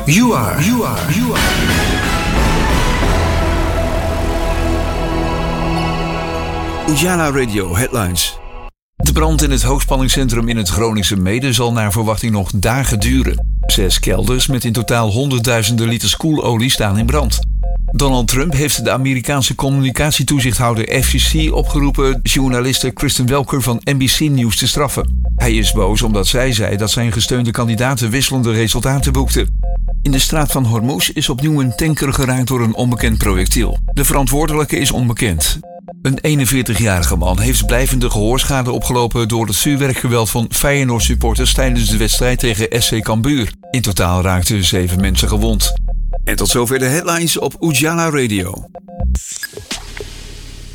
You are. Ujala Radio Headlines. De brand in het hoogspanningscentrum in het Groningse Meeden zal naar verwachting nog dagen duren. 6 kelders met in totaal honderdduizenden liters koelolie staan in brand. Donald Trump heeft de Amerikaanse communicatietoezichthouder FCC opgeroepen journaliste Kristen Welker van NBC News te straffen. Hij is boos omdat zij zei dat zijn gesteunde kandidaten wisselende resultaten boekten. In de straat van Hormuz is opnieuw een tanker geraakt door een onbekend projectiel. De verantwoordelijke is onbekend. Een 41-jarige man heeft blijvende gehoorschade opgelopen door het vuurwerkgeweld van Feyenoord-supporters tijdens de wedstrijd tegen SC Cambuur. In totaal raakten 7 mensen gewond. En tot zover de headlines op Ujala Radio.